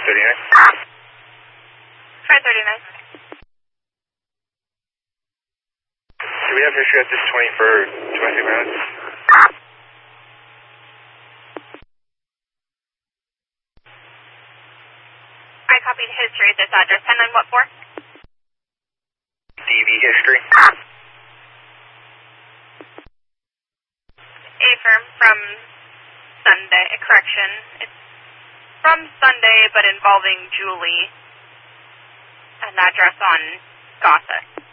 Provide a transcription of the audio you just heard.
539. Do we have history at this 20 for domestic violence? I copied history at this address. 10-9 what for? DV history. Affirm from Sunday. Correction. It's from Sunday, but involving Julie. An address on Gossett.